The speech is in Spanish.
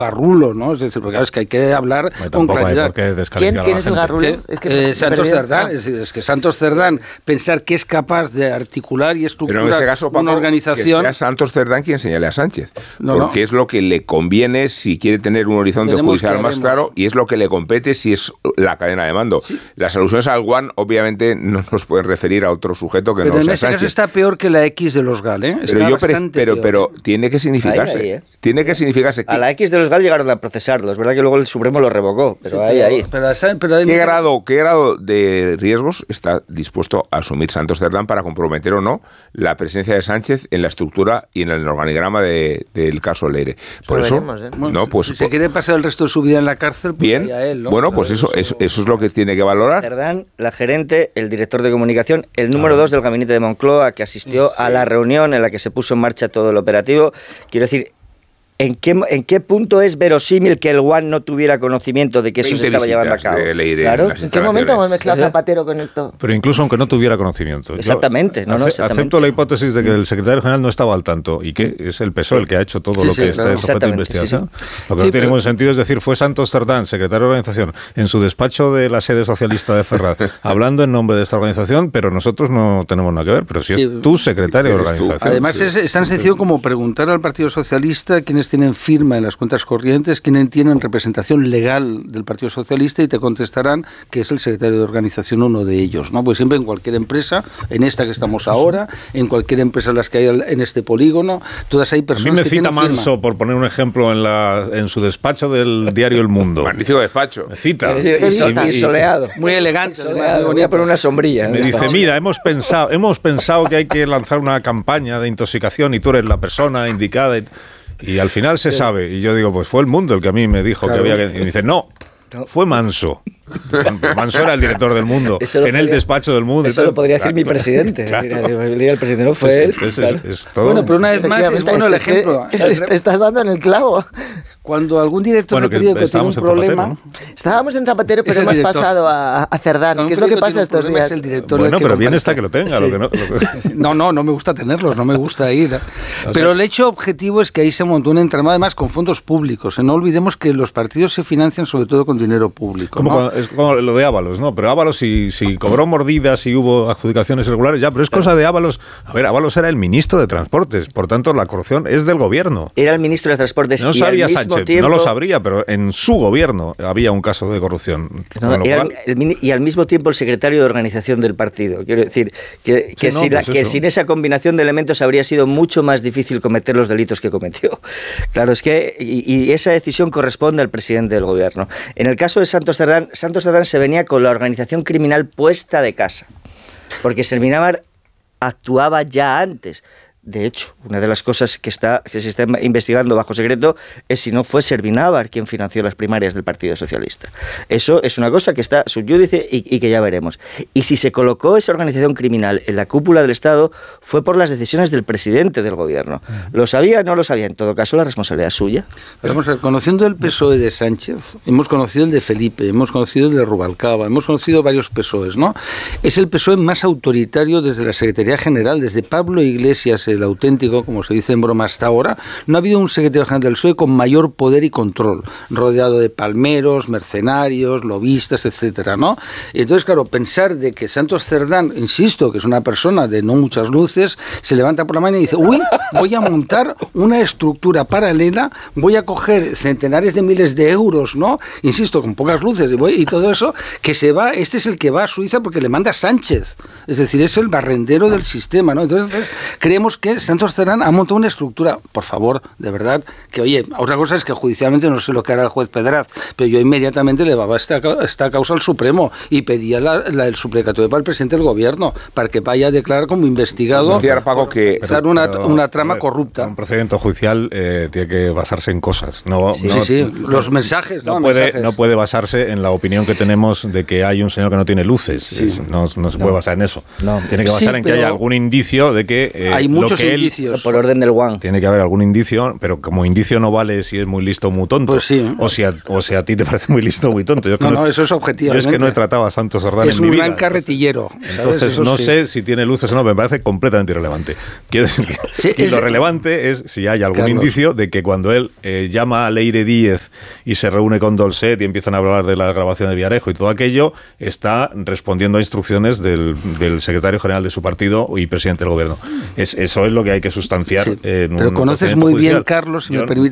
garrulo, ¿no? Es decir, porque claro, es que hay que hablar con claridad. ¿Quién es el garrulo? Santos Cerdán. Es que Santos Cerdán, pensar que es capaz de articular y estructurar pero en ese caso, Paco, una organización... que sea Santos Cerdán quien señale a Sánchez, porque es lo que le conviene si quiere tener un horizonte judicial más claro, y es lo que le compete si es la cadena de mando. Sí. Las alusiones al One, obviamente, no nos pueden referir a otro sujeto que no sea Sánchez. Pero en ese caso está peor que la X de los GAL, ¿eh? Pero tiene que significarse. Tiene que significarse. A la X de los GAL llegaron a procesarlo. Es verdad que luego el Supremo lo revocó, pero ahí. ¿Qué grado de riesgos está dispuesto a asumir Santos Cerdán para comprometer o no la presencia de Sánchez en la estructura y en el organigrama del caso Leire? Por eso, veremos, ¿eh? Bueno, si se quiere pasar el resto de su vida en la cárcel, pues bien, él, ¿no? Bueno, pues eso es lo que tiene que valorar. Cerdán, la gerente, el director de comunicación, el número 2 del gabinete de Moncloa, que asistió a la reunión en la que se puso en marcha todo el operativo. Quiero decir, ¿en qué punto es verosímil que el One no tuviera conocimiento de que eso se estaba llevando a cabo? Claro. ¿En qué momento hemos mezclado Zapatero con esto? Pero incluso aunque no tuviera conocimiento. Exactamente. Acepto la hipótesis de que el secretario general no estaba al tanto y que es el PSOE el que ha hecho todo lo que está sujeto a investigación. Lo que no tiene ningún sentido es decir, fue Santos Cerdán, secretario de organización, en su despacho de la sede socialista de Ferraz, hablando en nombre de esta organización, pero nosotros no tenemos nada que ver. Pero si es tu secretario de organización. Además es tan sencillo como preguntar al Partido Socialista quiénes tienen firma en las cuentas corrientes, quienes tienen representación legal del Partido Socialista, y te contestarán que es el secretario de organización uno de ellos, ¿no? Pues siempre en cualquier empresa, en esta que estamos ahora, en cualquier empresa en las que hay en este polígono, todas hay personas que tienen firma. A mí me cita Manso, por poner un ejemplo, en su despacho del diario El Mundo. Magnífico despacho. Me cita. Y soleado. Muy elegante. Voy a poner una sombrilla. Me dice, mira, hemos pensado que hay que lanzar una campaña de intoxicación y tú eres la persona indicada. Y al final se sabe. Y yo digo, pues fue El Mundo el que a mí me dijo que había que... Y me dice, no, fue Manso. Manso era el director del Mundo, en el despacho del Mundo. Eso lo podría decir mi presidente. El presidente no fue él. Es todo. Bueno, pero una vez más, es bueno el ejemplo. Te estás dando en el clavo. Cuando algún director de periódico tiene un problema... ¿no? Estábamos en Zapatero, pero hemos pasado a Cerdán. ¿Qué es lo que pasa estos días? Bueno, pero bien está que lo tenga. Sí. No me gusta tenerlos, no me gusta ir. Pero el hecho objetivo es que ahí se montó un entramado, además con fondos públicos. No olvidemos que los partidos se financian sobre todo con dinero público. Es como lo de Ábalos, ¿no? Pero Ábalos si cobró mordidas y hubo adjudicaciones irregulares, ya, pero es cosa de Ábalos. A ver, Ábalos era el ministro de Transportes, por tanto la corrupción es del gobierno. Era el ministro de Transportes. No sabía Sánchez, no lo sabría, pero en su gobierno había un caso de corrupción. Y al mismo tiempo el secretario de organización del partido. Quiero decir que sin esa combinación de elementos habría sido mucho más difícil cometer los delitos que cometió. Claro, es que y esa decisión corresponde al presidente del gobierno. En el caso de Santos Cerdán se venía con la organización criminal puesta de casa, porque Servinávar actuaba ya antes. De hecho, una de las cosas que se está investigando bajo secreto es si no fue Servinávar quien financió las primarias del Partido Socialista. Eso es una cosa que está sub judice y que ya veremos. Y si se colocó esa organización criminal en la cúpula del Estado fue por las decisiones del presidente del gobierno. ¿Lo sabía? No lo sabía. En todo caso, la responsabilidad es suya. Vamos a ver, conociendo el PSOE de Sánchez, hemos conocido el de Felipe, hemos conocido el de Rubalcaba, hemos conocido varios PSOEs, ¿no? Es el PSOE más autoritario desde la Secretaría General, desde Pablo Iglesias, el auténtico, como se dice en broma hasta ahora. No ha habido un secretario general del PSOE con mayor poder y control, rodeado de palmeros, mercenarios, lobistas, etcétera, ¿no? Y entonces, claro, pensar de que Santos Cerdán, insisto, que es una persona de no muchas luces, se levanta por la mañana y dice, uy, voy a montar una estructura paralela, voy a coger centenares de miles de euros, ¿no? Insisto, con pocas luces y todo eso, que se va, este es el que va a Suiza porque le manda Sánchez, es decir, es el barrendero del sistema, ¿no? Entonces, creemos que Santos Cerdán ha montado una estructura, por favor, de verdad, que oye, otra cosa es que judicialmente no sé lo que hará el juez Pedraz, pero yo inmediatamente levaba esta causa al Supremo y pedía el suplicatorio para el presidente del gobierno, para que vaya a declarar como investigado por una trama corrupta. Un procedimiento judicial tiene que basarse en cosas, los mensajes. No puede basarse en la opinión que tenemos de que hay un señor que no tiene luces, no se puede basar en eso. Tiene que basar en que haya algún indicio de que muchos indicios. Por orden del One. Tiene que haber algún indicio, pero como indicio no vale si es muy listo o muy tonto. Pues sí. O si a ti te parece muy listo o muy tonto. No, eso es objetivamente. Yo es que no he tratado a Santos Cerdán en mi vida. Es un gran carretillero. Entonces no sé si tiene luces o no, me parece completamente irrelevante. Quiero decir que lo relevante es si hay algún indicio de que cuando él llama a Leire Díez y se reúne con Dolcet y empiezan a hablar de la grabación de Villarejo y todo aquello, está respondiendo a instrucciones del secretario general de su partido y presidente del gobierno. Eso es lo que hay que sustanciar en un Pero conoces muy bien, Carlos, si me permite